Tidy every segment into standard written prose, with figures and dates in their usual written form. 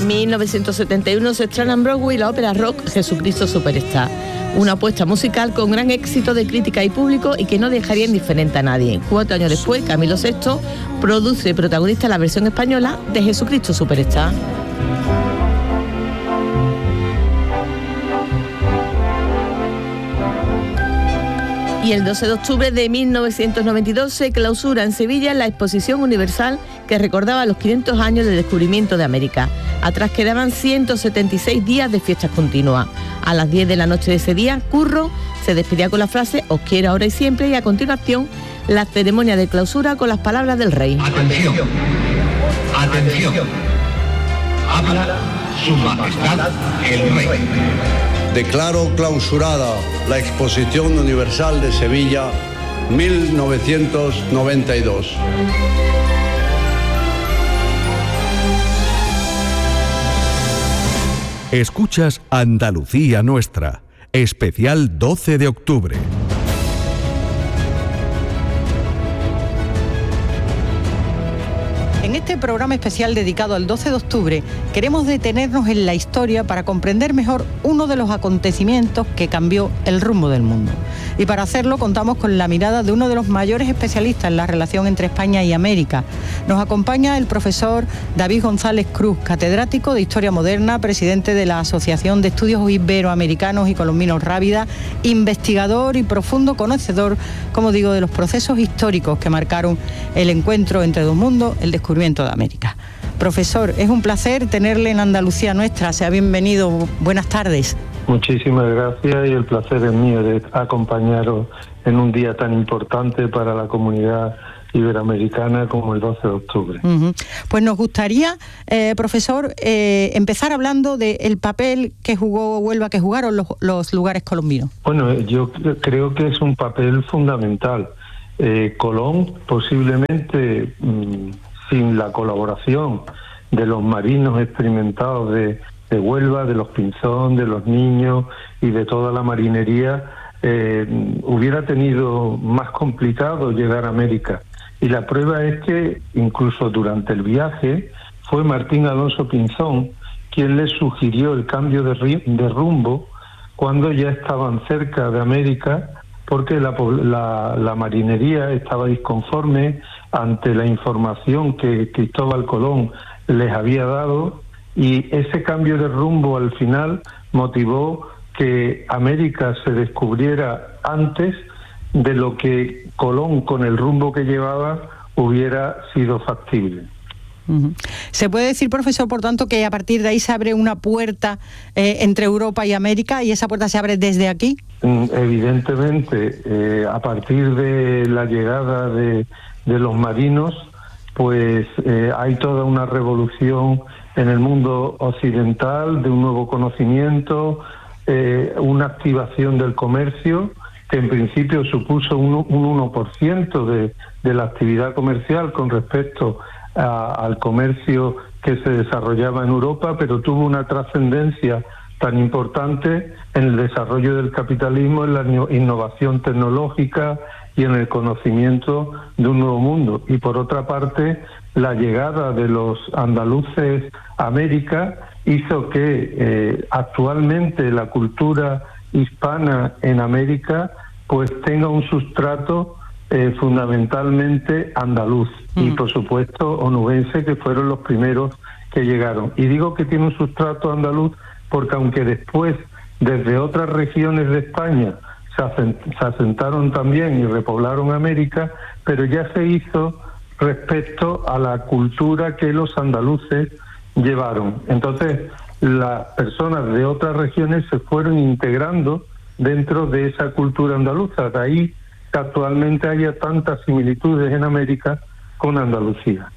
En 1971 se estrena en Broadway la ópera rock Jesucristo Superstar, una apuesta musical con gran éxito de crítica y público y que no dejaría indiferente a nadie. 4 años después, Camilo VI produce y protagoniza la versión española de Jesucristo Superstar. Y el 12 de octubre de 1992 se clausura en Sevilla la Exposición Universal que recordaba los 500 años del descubrimiento de América. Atrás quedaban 176 días de fiestas continuas. A las 10 de la noche de ese día, Curro se despedía con la frase "Os quiero ahora y siempre", y a continuación la ceremonia de clausura con las palabras del rey. Atención, atención. Habla Su Majestad el Rey. Declaro clausurada la Exposición Universal de Sevilla 1992. Escuchas Andalucía Nuestra, especial 12 de octubre. En este programa especial dedicado al 12 de octubre, queremos detenernos en la historia para comprender mejor uno de los acontecimientos que cambió el rumbo del mundo. Y para hacerlo contamos con la mirada de uno de los mayores especialistas en la relación entre España y América. Nos acompaña el profesor David González Cruz, catedrático de Historia Moderna, presidente de la Asociación de Estudios Iberoamericanos y Colombinos Rábida, investigador y profundo conocedor, como digo, de los procesos históricos que marcaron el encuentro entre dos mundos, el descubrimiento de América. Profesor, es un placer tenerle en Andalucía Nuestra. Sea bienvenido. Buenas tardes. Muchísimas gracias y el placer es mío de acompañaros en un día tan importante para la comunidad iberoamericana como el 12 de octubre. Pues nos gustaría, profesor, empezar hablando del papel que jugó Huelva, que jugaron los lugares colombinos. Bueno, yo creo que es un papel fundamental. Colón posiblemente sin la colaboración de los marinos experimentados de Huelva, de los Pinzón, de los Niños y de toda la marinería, hubiera tenido más complicado llegar a América. Y la prueba es que incluso durante el viaje fue Martín Alonso Pinzón quien les sugirió el cambio de rumbo cuando ya estaban cerca de América, porque la marinería estaba disconforme ante la información que Cristóbal Colón les había dado, y ese cambio de rumbo al final motivó que América se descubriera antes de lo que Colón, con el rumbo que llevaba, hubiera sido factible. ¿Se puede decir, profesor, por tanto, que a partir de ahí se abre una puerta entre Europa y América, y esa puerta se abre desde aquí? Evidentemente, a partir de la llegada de los marinos, pues hay toda una revolución en el mundo occidental, de un nuevo conocimiento, una activación del comercio, que en principio supuso un 1% de la actividad comercial con respecto al comercio que se desarrollaba en Europa, pero tuvo una trascendencia tan importante en el desarrollo del capitalismo, en la innovación tecnológica y en el conocimiento de un nuevo mundo. Y por otra parte, la llegada de los andaluces a América hizo que actualmente la cultura hispana en América pues tenga un sustrato fundamentalmente andaluz y por supuesto onubense, que fueron los primeros que llegaron. Y digo que tiene un sustrato andaluz porque aunque después desde otras regiones de España se asentaron también y repoblaron América, pero ya se hizo respecto a la cultura que los andaluces llevaron. Entonces las personas de otras regiones se fueron integrando dentro de esa cultura andaluza, de ahí que actualmente haya tantas similitudes en América con Andalucía.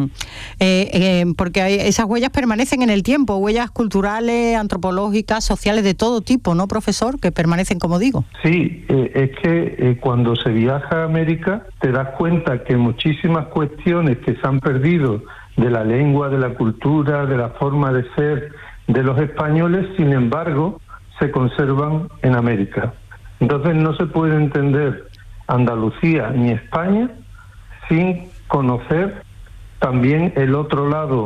Porque esas huellas permanecen en el tiempo, huellas culturales, antropológicas, sociales, de todo tipo, ¿no, profesor? Que permanecen, como digo. Sí, es que cuando se viaja a América te das cuenta que muchísimas cuestiones que se han perdido de la lengua, de la cultura, de la forma de ser de los españoles, sin embargo, se conservan en América. Entonces no se puede entender Andalucía ni España sin conocer también el otro lado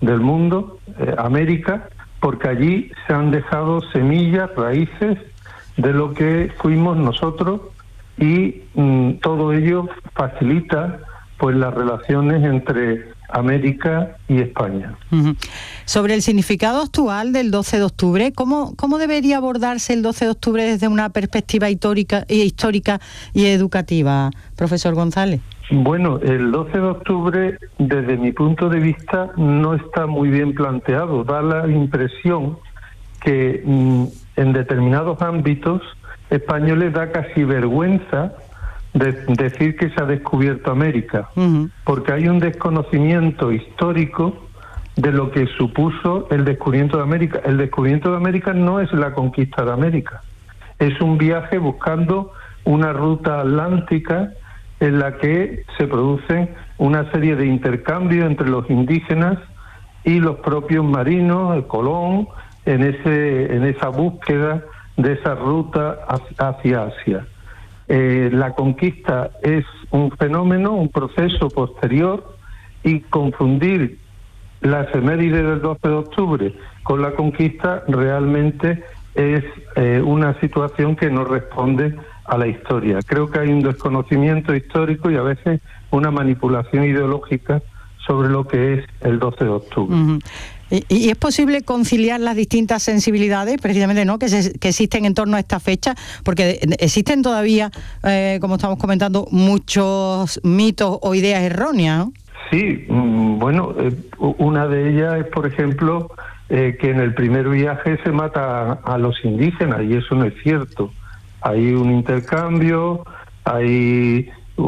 del mundo, América, porque allí se han dejado semillas, raíces de lo que fuimos nosotros, y todo ello facilita pues las relaciones entre América y España. Uh-huh. Sobre el significado actual del 12 de octubre, ¿cómo debería abordarse el 12 de octubre desde una perspectiva histórica y educativa, profesor González? Bueno, el 12 de octubre, desde mi punto de vista, no está muy bien planteado. Da la impresión que en determinados ámbitos españoles da casi vergüenza de decir que se ha descubierto América, porque hay un desconocimiento histórico de lo que supuso el descubrimiento de América. El descubrimiento de América no es la conquista de América, es un viaje buscando una ruta atlántica en la que se producen una serie de intercambios entre los indígenas y los propios marinos, el Colón, en esa búsqueda de esa ruta hacia Asia. La conquista es un fenómeno, un proceso posterior, y confundir la efeméride del 12 de octubre con la conquista realmente es una situación que no responde a la historia. Creo que hay un desconocimiento histórico y a veces una manipulación ideológica sobre lo que es el 12 de octubre. Uh-huh. ¿Y es posible conciliar las distintas sensibilidades, precisamente, ¿no?, que existen en torno a esta fecha? Porque existen todavía, como estamos comentando, muchos mitos o ideas erróneas, ¿no? Sí, bueno, una de ellas es, por ejemplo, que en el primer viaje se mata a los indígenas, y eso no es cierto. Hay un intercambio, hay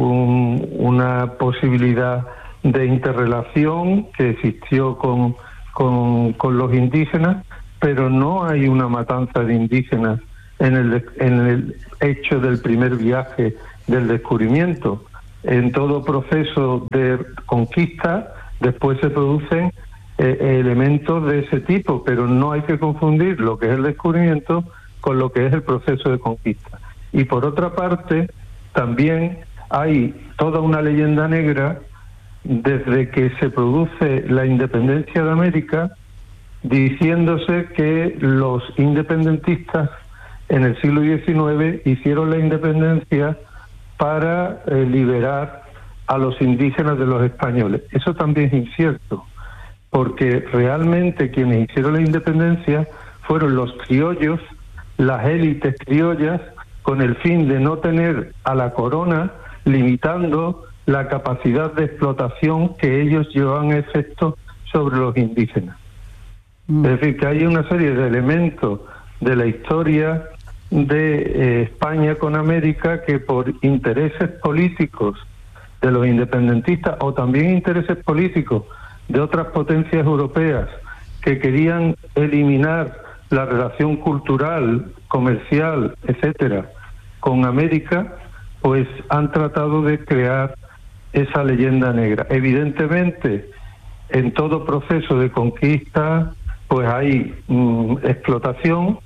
una posibilidad de interrelación que existió con los indígenas, pero no hay una matanza de indígenas en el hecho del primer viaje del descubrimiento. En todo proceso de conquista después se producen elementos de ese tipo, pero no hay que confundir lo que es el descubrimiento con lo que es el proceso de conquista. Y por otra parte, también hay toda una leyenda negra desde que se produce la independencia de América, diciéndose que los independentistas en el siglo XIX hicieron la independencia para liberar a los indígenas de los españoles. Eso también es incierto, porque realmente quienes hicieron la independencia fueron los criollos, las élites criollas, con el fin de no tener a la corona limitando la capacidad de explotación que ellos llevaban a efecto sobre los indígenas. Es decir, que hay una serie de elementos de la historia de España con América que por intereses políticos de los independentistas, o también intereses políticos de otras potencias europeas que querían eliminar la relación cultural, comercial, etcétera, con América, pues han tratado de crear esa leyenda negra. Evidentemente, en todo proceso de conquista, pues hay explotación,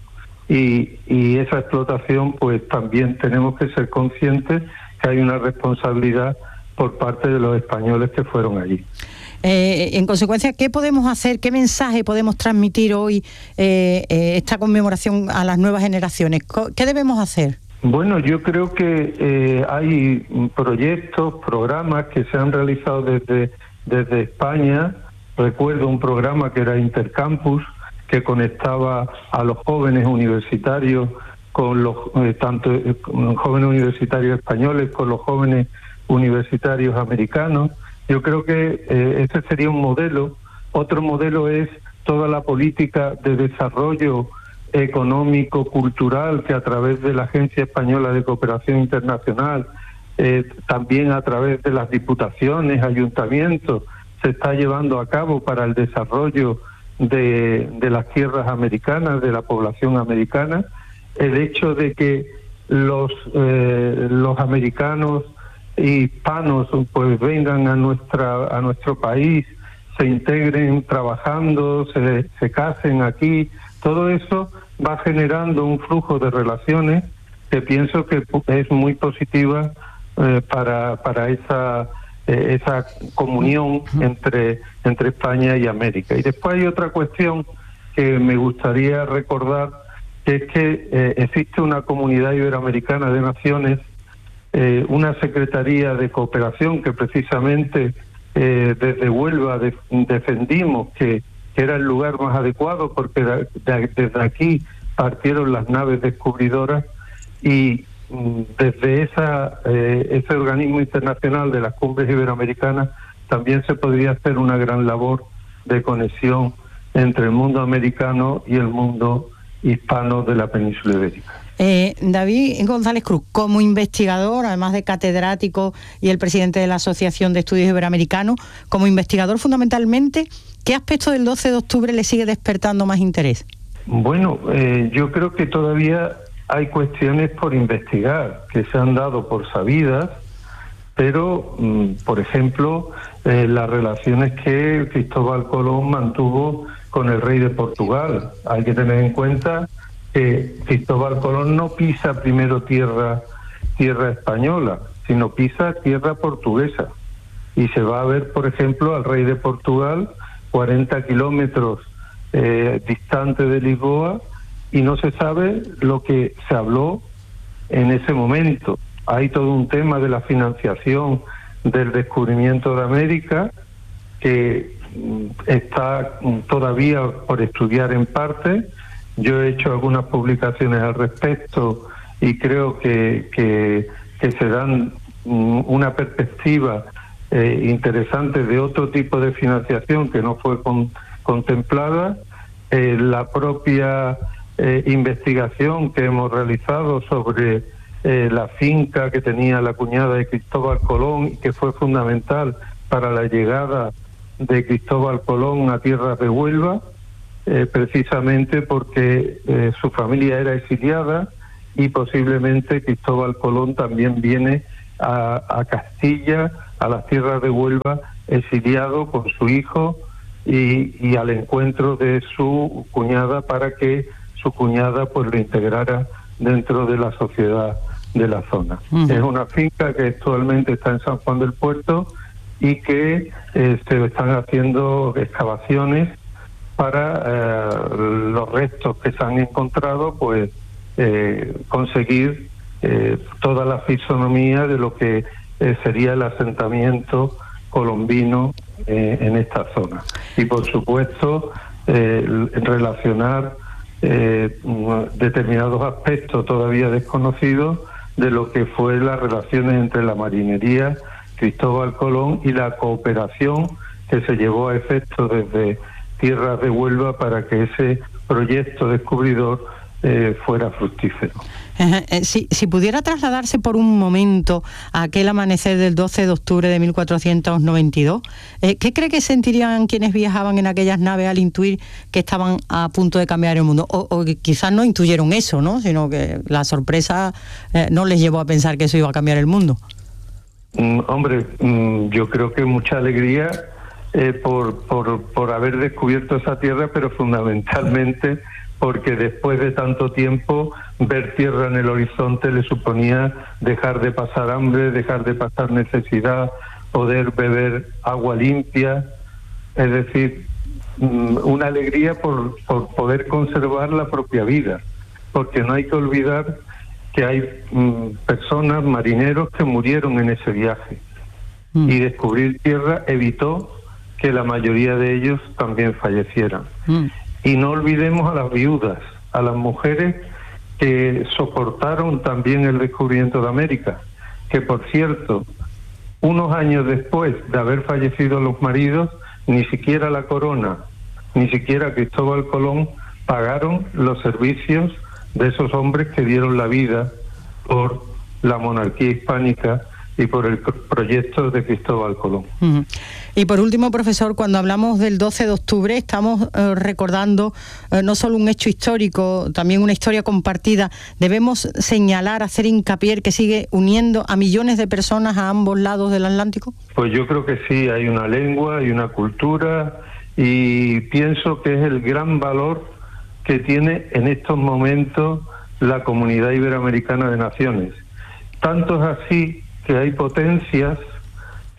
y esa explotación, pues también tenemos que ser conscientes que hay una responsabilidad por parte de los españoles que fueron allí. En consecuencia, ¿qué podemos hacer? ¿Qué mensaje podemos transmitir hoy esta conmemoración a las nuevas generaciones? ¿Qué debemos hacer? Bueno, yo creo que hay proyectos, programas que se han realizado desde España. Recuerdo un programa que era Intercampus, que conectaba a los jóvenes universitarios con los con jóvenes universitarios españoles con los jóvenes universitarios americanos. Yo creo que ese sería un modelo. Otro modelo es toda la política de desarrollo económico, cultural, que a través de la Agencia Española de Cooperación Internacional, también a través de las diputaciones, ayuntamientos, se está llevando a cabo para el desarrollo de las tierras americanas, de la población americana. El hecho de que los americanos hispanos pues vengan a nuestro país, se integren trabajando, se casen aquí, todo eso va generando un flujo de relaciones que pienso que es muy positiva para esa comunión entre España y América. Y después hay otra cuestión que me gustaría recordar, que es que existe una Comunidad Iberoamericana de Naciones, una Secretaría de Cooperación que precisamente desde Huelva defendimos que era el lugar más adecuado, porque desde aquí partieron las naves descubridoras, y desde ese organismo internacional de las cumbres iberoamericanas también se podría hacer una gran labor de conexión entre el mundo americano y el mundo hispano de la península ibérica. David González Cruz, como investigador, además de catedrático y el presidente de la Asociación de Estudios Iberoamericanos, como investigador fundamentalmente, ¿qué aspecto del 12 de octubre le sigue despertando más interés? Bueno, yo creo que todavía hay cuestiones por investigar que se han dado por sabidas, pero, por ejemplo, las relaciones que Cristóbal Colón mantuvo con el rey de Portugal. Hay que tener en cuenta que Cristóbal Colón no pisa primero tierra española, sino pisa tierra portuguesa. Y se va a ver, por ejemplo, al rey de Portugal 40 kilómetros distante de Lisboa, y no se sabe lo que se habló en ese momento. Hay todo un tema de la financiación del descubrimiento de América que está todavía por estudiar en parte. Yo he hecho algunas publicaciones al respecto y creo que se dan una perspectiva interesante de otro tipo de financiación que no fue contemplada. La propia investigación que hemos realizado sobre la finca que tenía la cuñada de Cristóbal Colón y que fue fundamental para la llegada de Cristóbal Colón a tierras de Huelva, precisamente porque su familia era exiliada y posiblemente Cristóbal Colón también viene a Castilla, a las tierras de Huelva, exiliado con su hijo y al encuentro de su cuñada para que su cuñada pues lo integrara dentro de la sociedad de la zona. Es una finca que actualmente está en San Juan del Puerto y que se están haciendo excavaciones para los restos que se han encontrado, pues conseguir toda la fisonomía de lo que sería el asentamiento colombino en esta zona. Y por supuesto relacionar determinados aspectos todavía desconocidos de lo que fue las relaciones entre la marinería, Cristóbal Colón, y la cooperación que se llevó a efecto desde tierras de Huelva para que ese proyecto descubridor fuera fructífero. Si pudiera trasladarse por un momento a aquel amanecer del 12 de octubre de 1492, ¿qué cree que sentirían quienes viajaban en aquellas naves al intuir que estaban a punto de cambiar el mundo? O quizás no intuyeron eso, ¿no? Sino que la sorpresa no les llevó a pensar que eso iba a cambiar el mundo. Hombre, yo creo que mucha alegría por haber descubierto esa tierra, pero fundamentalmente porque después de tanto tiempo ver tierra en el horizonte le suponía dejar de pasar hambre, dejar de pasar necesidad, poder beber agua limpia, es decir, una alegría por poder conservar la propia vida, porque no hay que olvidar que hay personas, marineros, que murieron en ese viaje, y descubrir tierra evitó que la mayoría de ellos también fallecieran. Y no olvidemos a las viudas, a las mujeres que soportaron también el descubrimiento de América, que por cierto, unos años después de haber fallecido los maridos, ni siquiera la corona, ni siquiera Cristóbal Colón pagaron los servicios de esos hombres que dieron la vida por la monarquía hispánica y por el proyecto de Cristóbal Colón. Y por último, profesor, cuando hablamos del 12 de octubre estamos recordando no solo un hecho histórico, también una historia compartida. Debemos señalar, hacer hincapié que sigue uniendo a millones de personas a ambos lados del Atlántico. Pues yo creo que sí, hay una lengua, hay una cultura, y pienso que es el gran valor que tiene en estos momentos la Comunidad Iberoamericana de Naciones. Tanto es así que hay potencias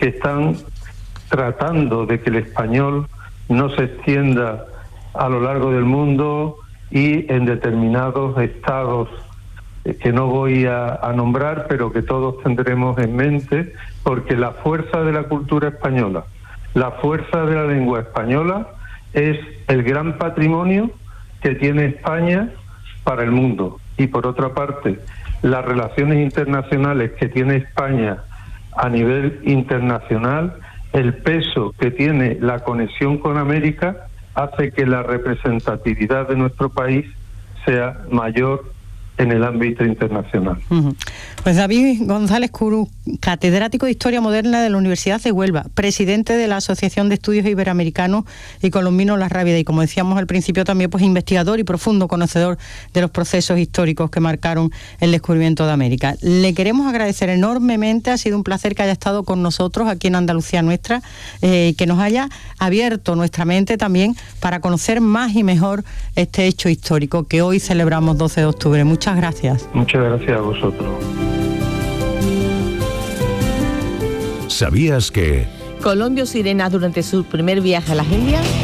que están tratando de que el español no se extienda a lo largo del mundo y en determinados estados que no voy a nombrar, pero que todos tendremos en mente, porque la fuerza de la cultura española, la fuerza de la lengua española es el gran patrimonio que tiene España para el mundo. Y por otra parte, las relaciones internacionales que tiene España a nivel internacional, el peso que tiene la conexión con América, hace que la representatividad de nuestro país sea mayor en el ámbito internacional. Pues David González Curú, catedrático de Historia Moderna de la Universidad de Huelva, presidente de la Asociación de Estudios Iberoamericanos y Colombinos La Rábida, y como decíamos al principio también pues investigador y profundo conocedor de los procesos históricos que marcaron el descubrimiento de América. Le queremos agradecer enormemente, ha sido un placer que haya estado con nosotros aquí en Andalucía Nuestra, que nos haya abierto nuestra mente también para conocer más y mejor este hecho histórico que hoy celebramos 12 de octubre. Muchas gracias. Muchas gracias a vosotros. ¿Sabías que Colombo Sirena, durante su primer viaje a las Indias,